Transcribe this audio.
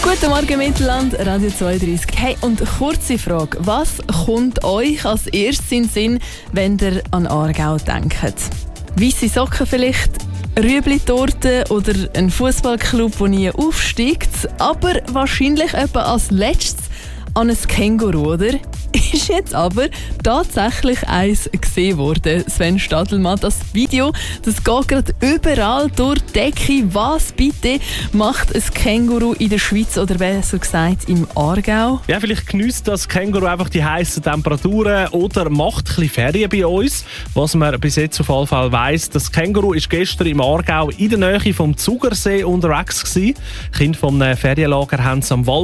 Guten Morgen Mittelland, Radio 32. Hey, und kurze Frage. Was kommt euch als erstes in den Sinn, wenn ihr an Aargau denkt? Weisse Socken vielleicht, Rüebli-Torte oder ein Fußballclub, der nie aufsteigt. Aber wahrscheinlich etwa als letztes an ein Känguru, oder? Ist jetzt aber tatsächlich eins gesehen worden. Sven Stadelmann, das Video, das geht gerade überall durch die Decke. Was bitte macht ein Känguru in der Schweiz oder besser gesagt im Aargau? Ja, vielleicht geniesst das Känguru einfach die heißen Temperaturen oder macht ein bisschen Ferien bei uns. Was man bis jetzt auf jeden Fall weiss, das Känguru ist gestern im Aargau in der Nähe vom Zugersee unterwegs gewesen. Kinder vom Ferienlager haben es am Wald